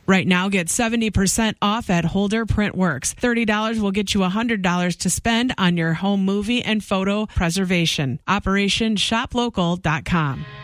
Right now, get 70% off at Holder Printworks. $30 will get you $100 to spend on your home movie and photo preservation. OperationShopLocal.com.